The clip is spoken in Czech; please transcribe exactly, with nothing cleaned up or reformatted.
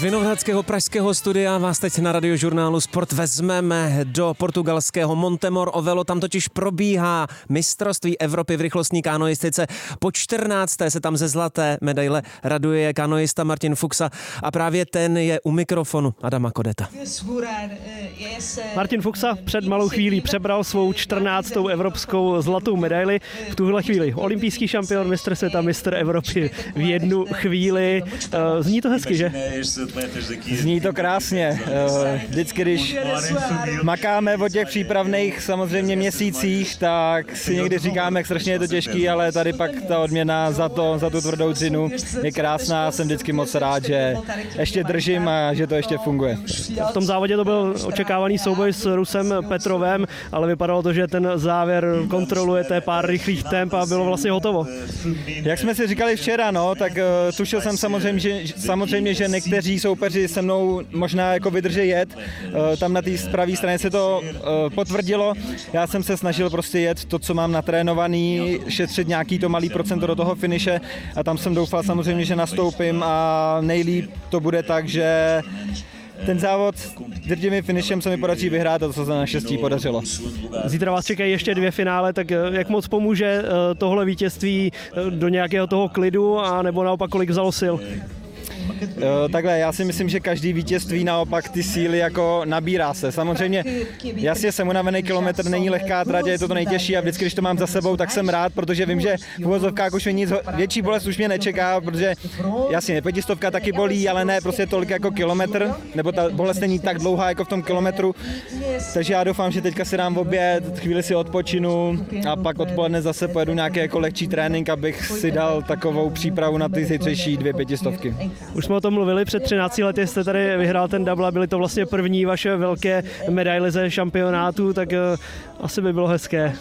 Z Vinohradského pražského studia vás teď na Radiožurnálu Sport vezmeme do portugalského Montemor Ovelo. Tam totiž probíhá mistrovství Evropy v rychlostní kanoistice. Po čtrnácté se tam ze zlaté medaile raduje kanoista Martin Fuxa a právě ten je u mikrofonu Adama Kodeta. Martin Fuxa před malou chvílí přebral svou čtrnáctou evropskou zlatou medaili. V tuhle chvíli olympijský šampion, mistr světa, mistr Evropy v jednu chvíli. Zní to hezky, že? Zní to krásně. Vždycky, když makáme o těch přípravných samozřejmě měsících, tak si někdy říkáme, jak strašně je to těžký, ale tady pak ta odměna za to, za tu tvrdou dřinu je krásná. Jsem vždycky moc rád, že ještě držím a že to ještě funguje. V tom závodě to byl očekávaný souboj s Rusem Petrovem, ale vypadalo to, že ten závěr kontrolujete, pár rychlých temp a bylo vlastně hotovo. Jak jsme si říkali včera, no, tak uh, tušil jsem samozřejmě, že, samozřejmě, že někteří soupeři se mnou možná jako vydrží jet. Uh, tam na té pravé straně se to uh, potvrdilo. Já jsem se snažil prostě jet to, co mám natrénovaný, šetřit nějaký to malý procento do toho finiše a tam jsem doufal samozřejmě, že nastoupím a nejlíp to bude tak, že ten závod drtivým finišem se mi podaří vyhrát a to se na naštěstí podařilo. Zítra vás čekají ještě dvě finále, tak jak moc pomůže tohle vítězství do nějakého toho klidu a nebo naopak kolik vzalo sil? Takhle, já si myslím, že každý vítězství naopak ty síly jako nabírá se. Samozřejmě, jasně jsem unavený, kilometr není lehká trať, je to to nejtěžší a vždycky, když to mám za sebou, tak jsem rád, protože vím, že v uvozovkách už mě nic, větší bolest už mě nečeká, protože jasně, pětistovka taky bolí, ale ne prostě tolik jako kilometr, nebo ta bolest není tak dlouhá jako v tom kilometru, takže já doufám, že teďka si dám oběd, chvíli si odpočinu a pak odpoledne zase pojedu nějaký jako lehčí trénink, abych si dal takovou přípravu na ty zítřejší dvě pětistovky. Už jsme o tom mluvili, před třinácti lety jste tady vyhrál ten double, byly to vlastně první vaše velké medaile ze šampionátu, tak asi by bylo hezké